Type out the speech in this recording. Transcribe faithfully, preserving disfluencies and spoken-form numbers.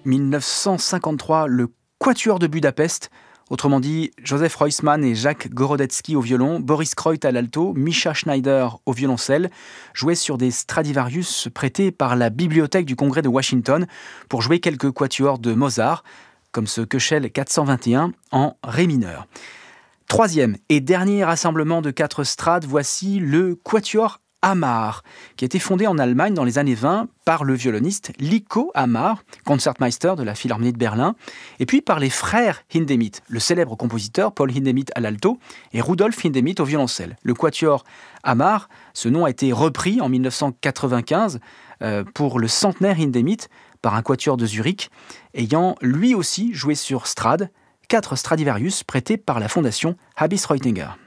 mille neuf cent cinquante-trois, le Quatuor de Budapest, autrement dit Joseph Roisman et Jacques Gorodetsky au violon, Boris Kreut à l'alto, Misha Schneider au violoncelle, jouaient sur des Stradivarius prêtés par la Bibliothèque du Congrès de Washington pour jouer quelques quatuors de Mozart, comme ce Köchel quatre cent vingt et un en ré mineur. Troisième et dernier rassemblement de quatre strades, voici le Quatuor Hamar, qui a été fondé en Allemagne dans les années vingt par le violoniste Liko Hamar, concertmeister de la Philharmonie de Berlin, et puis par les frères Hindemith, le célèbre compositeur Paul Hindemith à l'alto et Rudolf Hindemith au violoncelle. Le Quatuor Hamar, ce nom a été repris en dix-neuf cent quatre-vingt-quinze euh, pour le centenaire Hindemith par un quatuor de Zurich, ayant lui aussi joué sur Strad, quatre Stradivarius prêtés par la fondation Habis Reutinger.